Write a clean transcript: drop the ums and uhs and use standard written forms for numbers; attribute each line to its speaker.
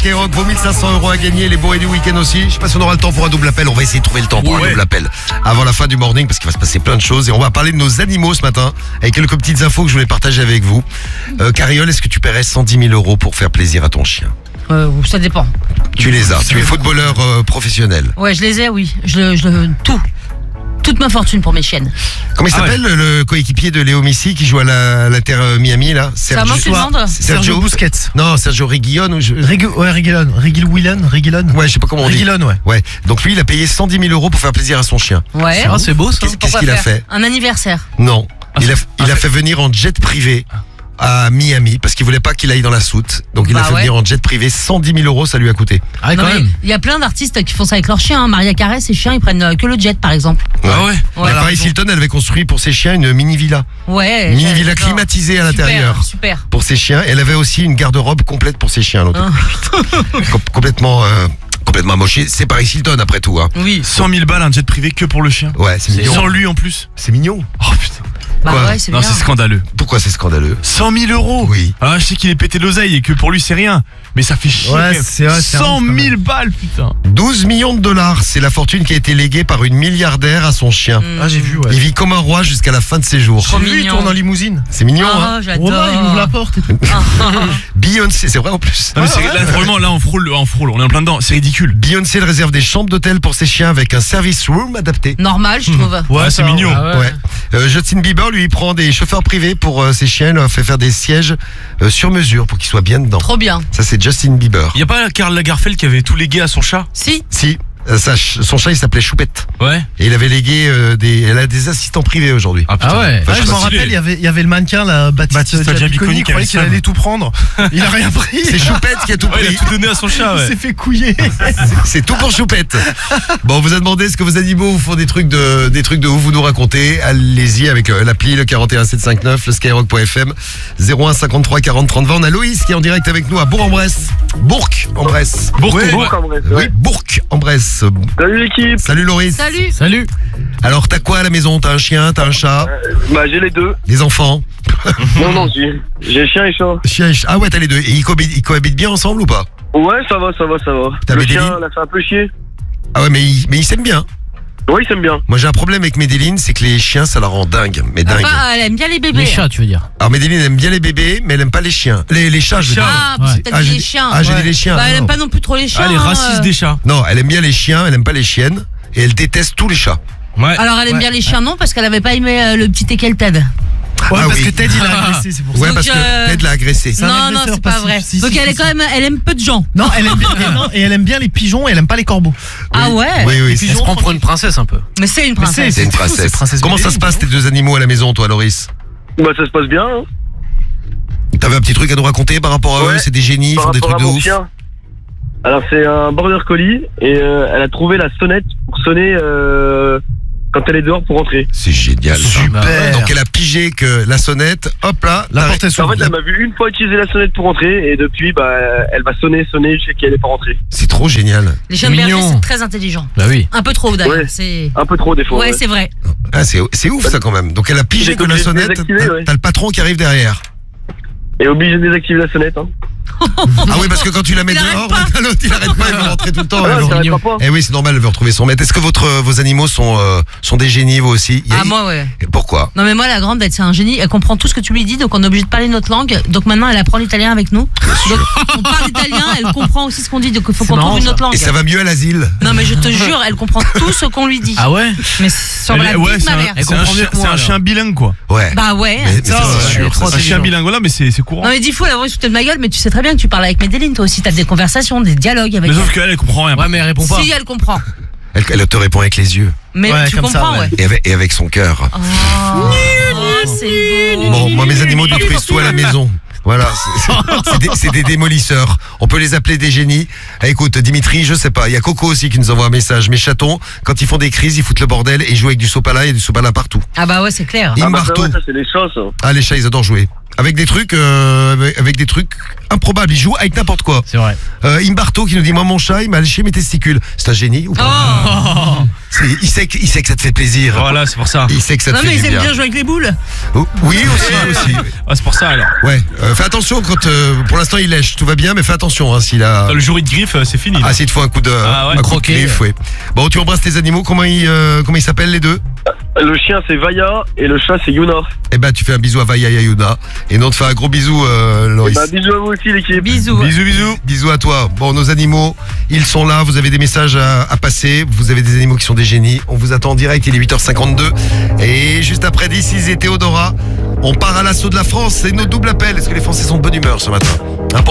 Speaker 1: Skyrock, vos 1500 € à gagner, les bourrés du week-end aussi. Je sais pas si on aura le temps pour un double appel, on va essayer de trouver le temps pour un double appel avant la fin du morning parce qu'il va se passer plein de choses et on va parler de nos animaux ce matin avec quelques petites infos que je voulais partager avec vous. Carriole, est-ce que tu paierais 110 000 € pour faire plaisir à ton chien?
Speaker 2: Ça dépend.
Speaker 1: Tu les as, tu es footballeur professionnel.
Speaker 2: Ouais, je les ai, oui. Toute ma fortune pour mes chiennes.
Speaker 1: Comment il s'appelle le coéquipier de Léo Messi qui joue à l'Inter Miami là?
Speaker 3: Sergio Busquets.
Speaker 1: Non, Sergio Reguilon ou
Speaker 3: Reguilon.
Speaker 1: Ouais, je sais pas comment on dit.
Speaker 3: Reguilon, ouais.
Speaker 1: Ouais. Donc lui, il a payé 110 000 € pour faire plaisir à son chien.
Speaker 2: Ouais.
Speaker 3: C'est beau ça.
Speaker 1: Qu'est-ce qu'il a fait?
Speaker 2: Un anniversaire.
Speaker 1: Non. Il a fait venir en jet privé à Miami parce qu'il voulait pas qu'il aille dans la soute. Donc il a fait venir en jet privé, 110 000 € ça lui a coûté.
Speaker 3: Ah, quand même.
Speaker 2: Il y a plein d'artistes qui font ça avec leurs chiens. Maria Carey, ses chiens, ils prennent que le jet par exemple.
Speaker 1: Ouais.
Speaker 3: Ah ouais.
Speaker 1: Mais Paris Hilton, elle avait construit pour ses chiens une mini villa.
Speaker 2: Ouais.
Speaker 1: Une mini villa climatisée à l'intérieur.
Speaker 2: Super.
Speaker 1: Pour ses chiens. Elle avait aussi une garde-robe complète pour ses chiens. Complètement amoché. C'est Paris Hilton après tout. Hein.
Speaker 2: Oui.
Speaker 4: 100 000 balles un jet privé que pour le chien.
Speaker 1: Ouais, c'est mignon.
Speaker 4: Sans lui en plus.
Speaker 1: C'est mignon.
Speaker 4: Oh putain.
Speaker 2: Bah
Speaker 1: Quoi?
Speaker 2: ouais, c'est
Speaker 4: Non,
Speaker 2: bien.
Speaker 4: c'est scandaleux.
Speaker 1: Pourquoi c'est scandaleux?
Speaker 4: 100 000 €.
Speaker 1: Oui.
Speaker 4: Ah, je sais qu'il est pété de l'oseille et que pour lui c'est rien. Mais ça fait chier.
Speaker 3: Ouais,
Speaker 4: quand même.
Speaker 3: c'est vrai, c'est
Speaker 4: 100
Speaker 3: un
Speaker 4: 000 balles, putain.
Speaker 1: 12 millions de dollars, c'est la fortune qui a été léguée par une milliardaire à son chien.
Speaker 3: Ah, j'ai vu, ouais.
Speaker 1: Il vit comme un roi jusqu'à la fin de ses jours.
Speaker 2: Trop
Speaker 3: J'ai vu, il
Speaker 2: mignon.
Speaker 3: tourne en limousine.
Speaker 1: C'est mignon, hein?
Speaker 2: Oh, j'adore.
Speaker 3: Romain, il ouvre la porte et tout.
Speaker 1: Beyoncé, c'est vrai en plus.
Speaker 4: Non, mais là, vraiment, là, on frôle, on est en plein dedans. C'est ridicule.
Speaker 1: Beyoncé, elle réserve des chambres d'hôtel pour ses chiens avec un service room adapté.
Speaker 2: Normal, je trouve.
Speaker 4: Ouais, c'est mignon.
Speaker 1: Ouais. Justin Bieber, lui, il prend des chauffeurs privés pour ses chiens. Il leur fait faire des sièges sur mesure pour qu'ils soient bien dedans.
Speaker 2: Trop bien.
Speaker 1: Ça, c'est Justin Bieber.
Speaker 4: Y a pas Karl Lagerfeld qui avait tout légué à son chat?
Speaker 2: Si.
Speaker 1: Si, son chat, il s'appelait Choupette.
Speaker 4: Ouais.
Speaker 1: Et il avait légué elle a des assistants privés aujourd'hui.
Speaker 4: Ah putain.
Speaker 3: Ah ouais.
Speaker 1: Enfin,
Speaker 3: Je m'en rappelle, il y a le mannequin là, Baptiste Giabiconi,
Speaker 4: qui
Speaker 3: croyait
Speaker 4: avait
Speaker 3: qu'il
Speaker 4: ça.
Speaker 3: allait tout prendre. Il a rien pris.
Speaker 1: C'est Choupette qui a tout
Speaker 4: Ouais, il
Speaker 1: pris.
Speaker 4: a tout donné à son chat,
Speaker 3: Il
Speaker 4: ouais.
Speaker 3: s'est fait couiller.
Speaker 1: C'est tout pour Choupette. Bon, on vous a demandé est-ce que vos animaux vous font des trucs de ouf, vous nous racontez. Allez-y avec l'appli, le 41759, le skyrock.fm, 01 53 40 30 20. On a Loïs qui est en direct avec nous à Bourg-en-Bresse. Bourg-en-Bresse. Oui, Bourg-en-Bresse.
Speaker 5: Salut l'équipe.
Speaker 1: Salut Loïs.
Speaker 2: Salut.
Speaker 1: Alors, t'as quoi à la maison? T'as un chien, t'as un chat,
Speaker 5: Bah j'ai les deux.
Speaker 1: des enfants?
Speaker 5: Non, j'ai chien et chat.
Speaker 1: Chien et chat. Ah ouais, t'as les deux. Et ils cohabitent bien ensemble ou pas?
Speaker 5: Ouais, ça va.
Speaker 1: T'as
Speaker 5: Le
Speaker 1: Medellin
Speaker 5: chien l'a fait un peu chier.
Speaker 1: Ah ouais, mais ils s'aiment bien.
Speaker 5: Oui, il s'aime bien.
Speaker 1: Moi, j'ai un problème avec Medellin, c'est que les chiens, ça la rend dingue. Mais dingue.
Speaker 2: Enfin, elle aime bien les bébés.
Speaker 3: Les chats, tu veux dire.
Speaker 1: Alors, Medellin, elle aime bien les bébés, mais elle aime pas les chiens. Les chats, je veux dire.
Speaker 2: Ah,
Speaker 3: Ouais.
Speaker 2: peut-être
Speaker 1: j'ai
Speaker 2: les
Speaker 1: dit-
Speaker 2: chiens.
Speaker 1: j'ai dit les chiens.
Speaker 2: Bah, elle
Speaker 1: non.
Speaker 2: aime pas non plus trop les chiens.
Speaker 4: Ah, les racistes des chats.
Speaker 1: Non, elle aime bien les chiens, elle aime pas les chiennes. Et elle déteste tous les chats.
Speaker 4: Ouais.
Speaker 2: Alors, elle aime bien les chiens, non, parce qu'elle avait pas aimé le petit équel Ted.
Speaker 3: Ouais, parce
Speaker 1: oui.
Speaker 3: que Ted il a agressé, c'est pour ça.
Speaker 1: Ouais,
Speaker 2: Donc,
Speaker 1: parce que Ted l'a agressé.
Speaker 3: un
Speaker 2: Non,
Speaker 3: agresseur
Speaker 2: c'est pas
Speaker 3: passif.
Speaker 2: vrai.
Speaker 3: Si,
Speaker 2: Donc,
Speaker 3: si,
Speaker 2: elle est
Speaker 3: si,
Speaker 2: quand même, elle aime peu de gens.
Speaker 3: Non, elle aime bien, et elle aime bien les pigeons et elle aime pas les corbeaux.
Speaker 2: Ah ouais.
Speaker 1: Oui,
Speaker 3: Les
Speaker 1: c'est
Speaker 3: pigeons, tranquille.
Speaker 6: princesse un peu.
Speaker 2: Mais c'est une princesse.
Speaker 1: une
Speaker 3: c'est fou,
Speaker 1: princesse.
Speaker 3: c'est princesse
Speaker 1: Comment ça se
Speaker 3: Medellin,
Speaker 1: passe tes deux animaux à la maison, toi, Loris?
Speaker 5: Bah ça se passe bien. Hein.
Speaker 1: T'avais un petit truc à nous raconter par rapport à eux?
Speaker 5: Ouais.
Speaker 1: C'est des génies, ils
Speaker 5: Par
Speaker 1: font des
Speaker 5: rapport
Speaker 1: trucs
Speaker 5: à
Speaker 1: de
Speaker 5: mon
Speaker 1: ouf.
Speaker 5: chien. Alors c'est un border collie et elle a trouvé la sonnette pour sonner quand elle est dehors pour rentrer.
Speaker 1: C'est génial.
Speaker 3: Super.
Speaker 1: Donc elle a pigé que la sonnette, hop là,
Speaker 3: La porte est
Speaker 5: En
Speaker 3: s'ouvre.
Speaker 5: fait, elle m'a vu une fois utiliser la sonnette pour rentrer et depuis, bah, elle va sonner jusqu'à qu'elle n'est pas rentrée.
Speaker 1: c'est trop génial.
Speaker 2: Les chiens de berger,
Speaker 3: Mignon.
Speaker 2: c'est très intelligent.
Speaker 6: Bah oui.
Speaker 2: Un peu trop d'ailleurs.
Speaker 5: Ouais.
Speaker 2: C'est.
Speaker 5: Un peu trop des fois.
Speaker 2: Ouais, c'est vrai.
Speaker 1: Ah, c'est ouf ça quand même. Donc elle a pigé
Speaker 5: J'ai
Speaker 1: que la
Speaker 5: obligé de
Speaker 1: sonnette,
Speaker 5: désactiver, ouais.
Speaker 1: t'as le patron qui arrive derrière.
Speaker 5: Et obligé de désactiver la sonnette. Hein.
Speaker 1: Ah oui, parce que quand tu la mets
Speaker 2: Il arrête
Speaker 1: dehors,
Speaker 2: pas.
Speaker 1: l'autre il arrête pas, il veut rentrer tout le temps.
Speaker 5: Ah,
Speaker 1: alors.
Speaker 5: ça arrêtera pas.
Speaker 1: Eh oui, c'est normal, elle veut retrouver son maître. Est-ce que vos animaux sont des génies, vous aussi?
Speaker 2: Ah, moi, ouais.
Speaker 1: Et pourquoi?
Speaker 2: Non, mais moi, la grande, c'est un génie. Elle comprend tout ce que tu lui dis, donc on est obligé de parler notre langue. Donc maintenant, elle apprend l'italien avec nous. Donc on parle italien, elle comprend aussi ce qu'on dit. Donc il faut qu'on
Speaker 3: marrant,
Speaker 2: trouve une autre langue.
Speaker 1: Et ça va mieux à l'asile?
Speaker 2: Non, mais je te jure, elle comprend tout ce qu'on lui dit.
Speaker 6: Ah ouais?
Speaker 2: Mais sur la vie de ma mère.
Speaker 4: C'est un chien bilingue, quoi.
Speaker 1: Ouais.
Speaker 2: Bah ouais.
Speaker 1: Mais ça, c'est sûr.
Speaker 6: trop
Speaker 4: Un chien
Speaker 6: intelligent.
Speaker 4: bilingue, voilà, mais c'est courant.
Speaker 2: Non mais dis fou, elle va se foutre de ma gueule, mais tu sais très bien que tu parles avec Medellin, toi aussi, t'as des conversations, des dialogues avec
Speaker 4: Mais
Speaker 2: elle.
Speaker 4: sauf qu'elle, elle comprend rien.
Speaker 6: Ouais, mais elle répond pas.
Speaker 2: Si elle comprend.
Speaker 1: Elle te répond avec les yeux.
Speaker 2: Mais
Speaker 3: Ouais,
Speaker 2: tu
Speaker 3: comme ça,
Speaker 2: comprends,
Speaker 3: ouais.
Speaker 2: ouais.
Speaker 1: Et avec son cœur.
Speaker 2: Oh, c'est beau.
Speaker 1: Bon, moi, mes animaux détruisent tout à la maison. Voilà, c'est des démolisseurs. On peut les appeler des génies. Ah, écoute, Dimitri, je sais pas. Il y a Coco aussi qui nous envoie un message. Mes chatons, quand ils font des crises, ils foutent le bordel et ils jouent avec du sopalin. Il y a du sopalin partout.
Speaker 2: Ah bah ouais, c'est clair.
Speaker 1: Ils
Speaker 5: Ah, bah,
Speaker 1: marteau.
Speaker 5: ça, c'est les chats, ça.
Speaker 1: Ah, les chats, ils adorent jouer. Avec des trucs improbables. Ils jouent avec n'importe quoi.
Speaker 6: C'est vrai.
Speaker 1: Imbarto qui nous dit, moi, mon chat, il m'a léché mes testicules. C'est un génie ou pas?
Speaker 2: Oh
Speaker 1: Il sait que ça te fait plaisir.
Speaker 4: Voilà, c'est pour ça.
Speaker 1: Il sait que ça te
Speaker 2: Non,
Speaker 1: fait
Speaker 2: mais
Speaker 1: du
Speaker 2: ils aiment
Speaker 1: bien.
Speaker 2: bien jouer avec les boules.
Speaker 1: Oh, oui, aussi.
Speaker 4: Ah, c'est pour ça alors.
Speaker 1: Ouais. Fais attention quand, pour l'instant, il lèche. Tout va bien, mais fais attention hein, s'il a.
Speaker 4: Dans le jour de griffe, c'est fini.
Speaker 1: Ah, s'il te faut un coup de.
Speaker 4: Ah ouais,
Speaker 1: un coup de
Speaker 3: croquer.
Speaker 1: griffe, ouais. Bon, tu embrasses tes animaux. Comment ils s'appellent les deux?
Speaker 5: Le chien c'est Vaya et le chat c'est Yuna.
Speaker 1: Eh ben, tu fais un bisou à Vaya et à Yuna. Et nous, on te fait un gros bisou, Loris.
Speaker 5: Bah, bisous à vous aussi l'équipe.
Speaker 2: Bisous.
Speaker 4: Bisous.
Speaker 1: Bisous à toi. Bon, nos animaux, ils sont là. Vous avez des messages à passer. Vous avez des animaux qui sont des génies. On vous attend en direct. Il est 8h52. Et juste après This Is et Théodora, on part à l'assaut de la France. C'est notre double appel. Est-ce que les Français sont de bonne humeur ce matin?